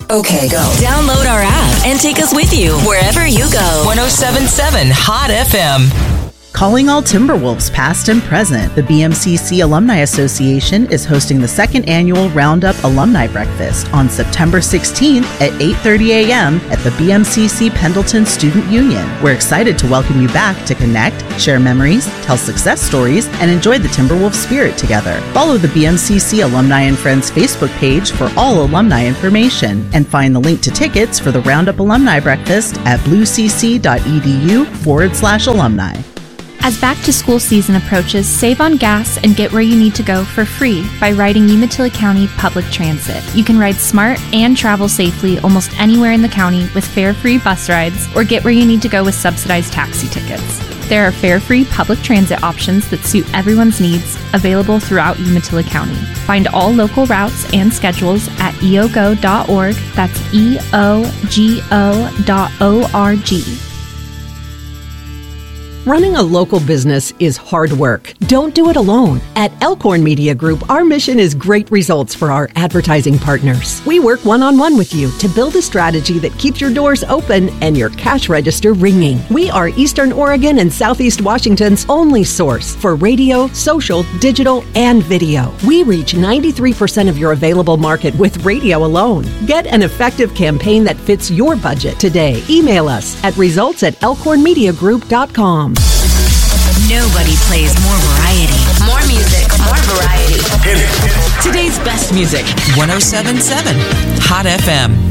Okay, go. Download our app and take us with you wherever you go. 107.7 Hot FM. Calling all Timberwolves past and present, the BMCC Alumni Association is hosting the second annual Roundup Alumni Breakfast on September 16th at 8:30 a.m. at the BMCC Pendleton Student Union. We're excited to welcome you back to connect, share memories, tell success stories, and enjoy the Timberwolves spirit together. Follow the BMCC Alumni and Friends Facebook page for all alumni information, and find the link to tickets for the Roundup Alumni Breakfast at bluecc.edu/alumni. As back-to-school season approaches, save on gas and get where you need to go for free by riding Umatilla County Public Transit. You can ride smart and travel safely almost anywhere in the county with fare-free bus rides, or get where you need to go with subsidized taxi tickets. There are fare-free public transit options that suit everyone's needs, available throughout Umatilla County. Find all local routes and schedules at eogo.org. That's eogo.org. Running a local business is hard work. Don't do it alone. At Elkhorn Media Group, our mission is great results for our advertising partners. We work one-on-one with you to build a strategy that keeps your doors open and your cash register ringing. We are Eastern Oregon and Southeast Washington's only source for radio, social, digital, and video. We reach 93% of your available market with radio alone. Get an effective campaign that fits your budget today. Email us at results@elkhornmediagroup.com. Nobody plays more variety. More music, more variety. Today's best music. 107.7 Hot FM.